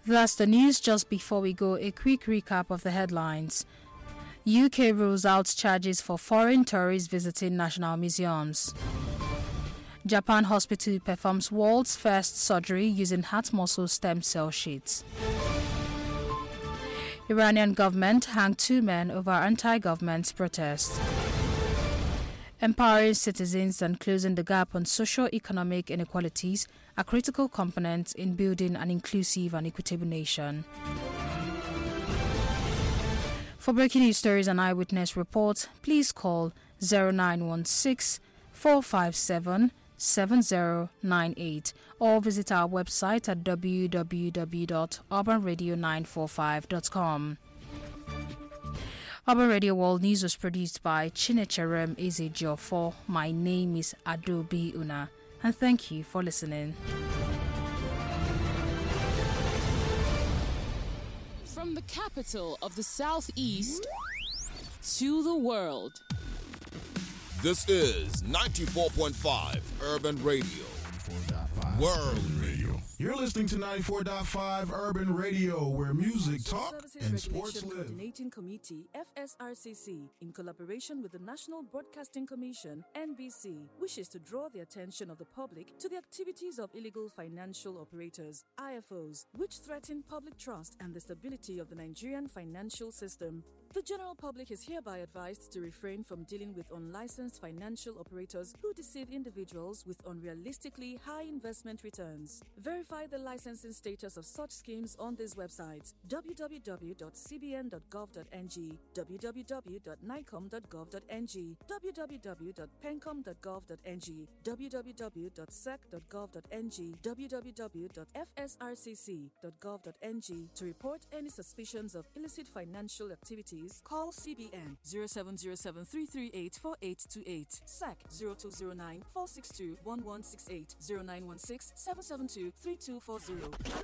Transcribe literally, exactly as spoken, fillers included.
That's the news. Just before we go, a quick recap of the headlines. U K rules out charges for foreign tourists visiting national museums. Japan hospital performs world's first surgery using heart muscle stem cell sheets. Iranian government hanged two men over anti-government protest. Empowering citizens and closing the gap on socio-economic inequalities are critical components in building an inclusive and equitable nation. For breaking news stories and eyewitness reports, please call zero nine one six, four five seven, seven zero nine eight or visit our website at w w w dot urban radio nine four five dot com. Urban Radio World News was produced by Chinecherem Ezejiofo. My name is Adobe Una, and thank you for listening. From the capital of the Southeast to the world. This is ninety-four point five Urban Radio. World Radio. You're listening to ninety-four point five Urban Radio, where music, talk, Services and Regulation sports live. Coordinating Committee, F S R C C, in collaboration with the National Broadcasting Commission, N B C, wishes to draw the attention of the public to the activities of illegal financial operators, I F Os, which threaten public trust and the stability of the Nigerian financial system. The general public is hereby advised to refrain from dealing with unlicensed financial operators who deceive individuals with unrealistically high investment returns. Verify the licensing status of such schemes on these websites: w w w dot c b n dot gov dot n g, w w w dot nicom dot gov dot n g, w w w dot pencom dot gov dot n g, w w w dot sec dot gov dot n g, w w w dot f s r c c dot gov dot n g. To report any suspicions of illicit financial activities, call C B N zero seven zero seven, three three eight, four eight two eight, S A C zero two zero nine, four six two, one one six eight, zero nine one six, seven seven two, three two four zero.